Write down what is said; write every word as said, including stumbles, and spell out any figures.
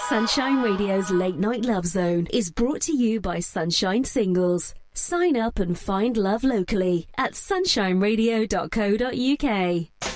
Sunshine Radio's Late Night Love Zone is brought to you by Sunshine Singles. Sign up and find love locally at sunshine radio dot co dot uk.